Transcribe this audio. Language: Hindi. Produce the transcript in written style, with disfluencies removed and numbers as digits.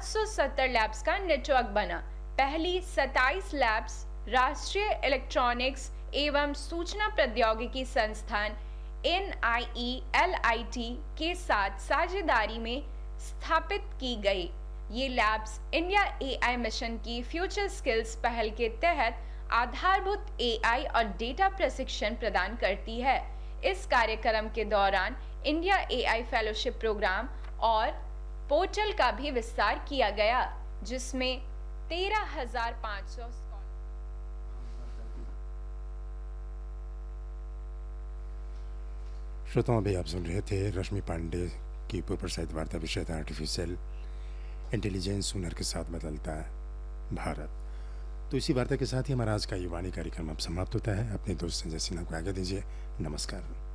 570 लैब्स का नेटवर्क बना। पहली 27 लैब्स राष्ट्रीय इलेक्ट्रॉनिक्स एवं सूचना प्रौद्योगिकी संस्थान NIELIT के साथ साझेदारी में स्थापित की गई। ये लैब्स इंडिया AI मिशन की फ्यूचर स्किल्स पहल के तहत आधारभूत AI और डेटा प्रशिक्षण प्रदान करती है। इस कार्यक्रम के दौरान इंडिया AI फेलोशिप प्रोग्राम और पोर्टल का भी विस्तार किया गया, जिसमें 13,500 श्रोताओं, अभी आप सुन रहे थे रश्मि पांडे की पूर्व प्रसारित वार्ता। विषय था आर्टिफिशियल इंटेलिजेंस हुनर के साथ बदलता है भारत। तो इसी वार्ता के साथ ही हमारा आज का युवानी कार्यक्रम अब समाप्त होता है। अपने दोस्त संजय सिन्हा को आज्ञा दीजिए। नमस्कार।